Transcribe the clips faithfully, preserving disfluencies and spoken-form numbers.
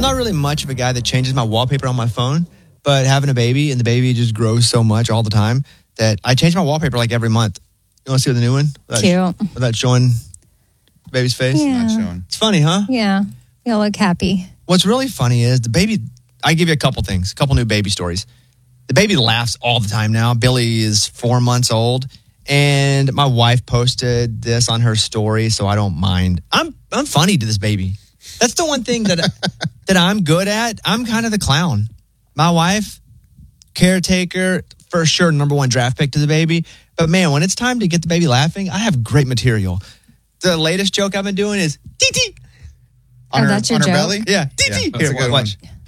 not really much of a guy that changes my wallpaper on my phone, but having a baby and the baby just grows so much all the time that I change my wallpaper like every month. You want to see the new one? Without, Cute. Without showing the baby's face? Yeah. Not showing. It's funny, huh? Yeah. You'll look happy. What's really funny is the baby, I give you a couple things, a couple new baby stories. The baby laughs all the time now. Billy is four months old, and my wife posted this on her story, so I don't mind. I'm I'm funny to this baby. That's the one thing that that I'm good at. I'm kind of the clown. My wife, caretaker, for sure, number one draft pick to the baby. But man, when it's time to get the baby laughing, I have great material. The latest joke I've been doing is T T. Oh, that's your on her joke? belly? Yeah, T T. Yeah, that's Here, a good watch. one.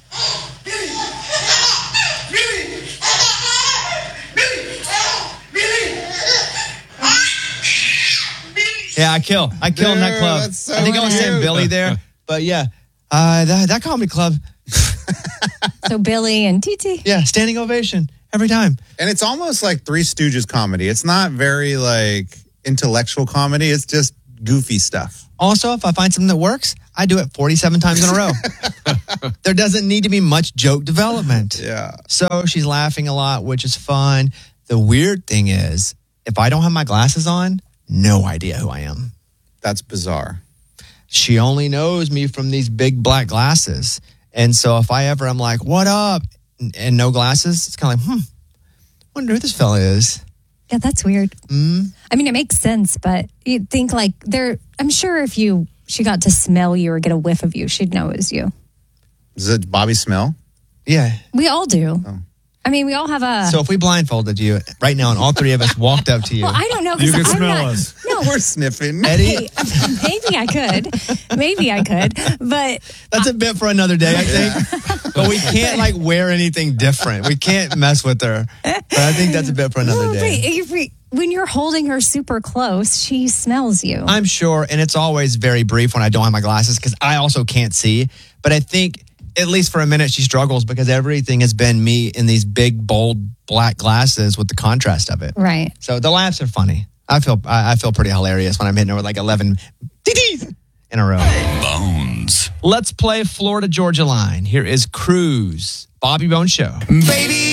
Yeah, I kill. I kill in that Dude, club. that's so I think I was saying cute. Billy there, but yeah, uh, that, that comedy club, So Billy and T T. yeah, standing ovation every time. And it's almost like Three Stooges comedy. It's not very like intellectual comedy. It's just goofy stuff. Also, if I find something that works, I do it forty-seven times in a row. There doesn't need to be much joke development. Yeah. So she's laughing a lot, which is fun. The weird thing is, if I don't have my glasses on, no idea who I am. That's bizarre. She only knows me from these big black glasses. And so if I ever am like, what up? And, and no glasses, it's kind of like, hmm, wonder who this fella is. Yeah, that's weird. Mm. I mean, it makes sense, but you'd think like there, I'm sure if you, she got to smell you or get a whiff of you, she'd know it was you. Does it Bobby smell? Yeah. We all do. Oh. I mean, we all have a. So if we blindfolded you right now and all three of us walked up to you. well, I don't know. You because can I'm smell not, us. No, We're sniffing. Eddie, hey, maybe I could. Maybe I could. But that's a bit for another day, I think. But we can't like wear anything different. We can't mess with her. But I think that's a bit for another well, but day. if we, when you're holding her super close, she smells you. I'm sure, and it's always very brief when I don't have my glasses because I also can't see. But I think at least for a minute she struggles because everything has been me in these big, bold black glasses with the contrast of it. Right. So the laughs are funny. I feel I, I feel pretty hilarious when I'm hitting her with like eleven T Ts in a row. Bones. Let's play Florida Georgia line. Here is Cruz, Bobby Bones Show. Baby.